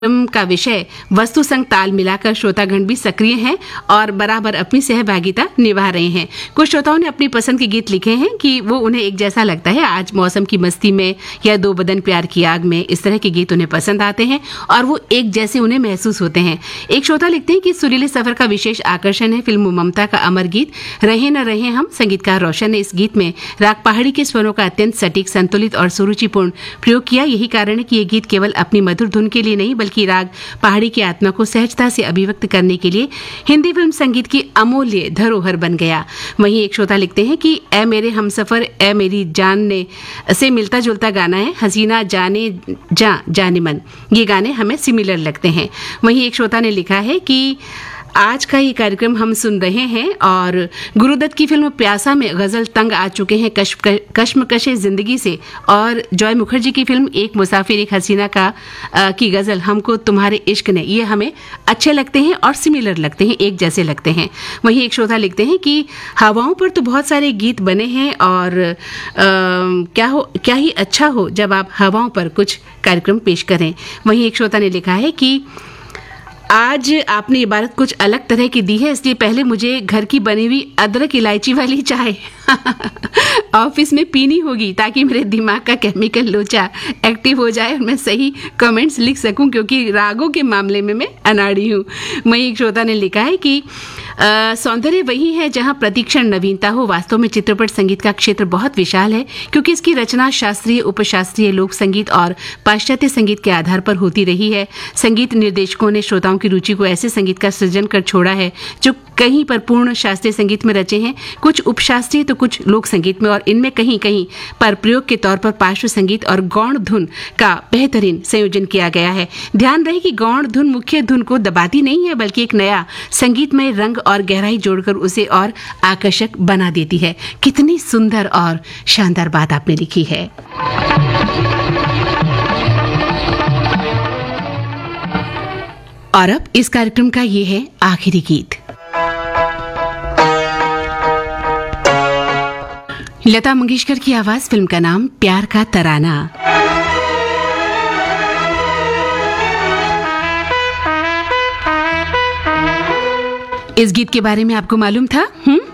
Film का विषय वस्तु संग ताल मिलाकर श्रोतागण भी सक्रिय हैं और बराबर अपनी सहभागिता निभा रहे हैं। कुछ श्रोताओं ने अपनी पसंद के गीत लिखे हैं कि वो उन्हें एक जैसा लगता है, आज मौसम की मस्ती में या दो बदन प्यार की आग में, इस तरह के गीत उन्हें पसंद आते हैं और वो एक जैसे उन्हें महसूस होते हैं। एक श्रोता लिखते हैं कि सुरीले सफर का विशेष आकर्षण है फिल्म ममता का अमर गीत रहे न रहे हम। संगीतकार रोशन ने इस गीत में राग पहाड़ी के स्वरों का अत्यंत सटीक, संतुलित और सुरुचिपूर्ण प्रयोग किया। यही कारण है कि ये गीत केवल अपनी मधुर धुन के लिए नहीं बल्कि राग पहाड़ी की आत्मा को सहजता से अभिव्यक्त करने के लिए हिंदी फिल्म संगीत की अमूल्य धरोहर बन गया। वहीं एक श्रोता लिखते हैं कि ए मेरे हमसफर ए मेरी जान ने से मिलता जुलता गाना है, हसीना जाने जाने मन, ये गाने हमें सिमिलर लगते हैं। वहीं एक श्रोता ने लिखा है कि आज का ये कार्यक्रम हम सुन रहे हैं और गुरुदत्त की फिल्म प्यासा में गजल तंग आ चुके हैं कश्मकशे जिंदगी से, और जॉय मुखर्जी की फिल्म एक मुसाफिर एक हसीना का की गजल हमको तुम्हारे इश्क ने, ये हमें अच्छे लगते हैं और सिमिलर लगते हैं, एक जैसे लगते हैं। वहीं एक श्रोता लिखते हैं कि हवाओं पर तो बहुत सारे गीत बने हैं और क्या ही अच्छा हो जब आप हवाओं पर कुछ कार्यक्रम पेश करें। वहीं एक श्रोता ने लिखा है कि आज आपने इबारत कुछ अलग तरह की दी है, इसलिए पहले मुझे घर की बनी हुई अदरक इलायची वाली चाय ऑफिस में पीनी होगी ताकि मेरे दिमाग का केमिकल लोचा एक्टिव हो जाए और मैं सही कमेंट्स लिख सकूं, क्योंकि रागों के मामले में मैं अनाड़ी हूं। वहीं एक श्रोता ने लिखा है कि सौंदर्य वही है जहां प्रतिक्षण नवीनता हो। वास्तव में चित्रपट संगीत का क्षेत्र बहुत विशाल है क्योंकि इसकी रचना शास्त्रीय, उपशास्त्रीय, लोक संगीत और पाश्चात्य संगीत के आधार पर होती रही है। संगीत निर्देशकों ने श्रोताओं की रुचि को ऐसे संगीत का सृजन कर छोड़ा है जो कहीं पर पूर्ण शास्त्रीय संगीत में रचे हैं, कुछ उपशास्त्रीय तो कुछ लोक संगीत में, और इनमें कहीं कहीं पर प्रयोग के तौर पर पार्श्व संगीत और गौण धुन का बेहतरीन संयोजन किया गया है। ध्यान रहे कि गौण धुन मुख्य धुन को दबाती नहीं है बल्कि एक नया संगीतमय रंग और गहराई जोड़कर उसे और आकर्षक बना देती है। कितनी सुंदर और शानदार बात आपने लिखी है। और अब इस कार्यक्रम का ये है आखिरी गीत। लता मंगेशकर की आवाज, फिल्म का नाम प्यार का तराना। इस गीत के बारे में आपको मालूम था?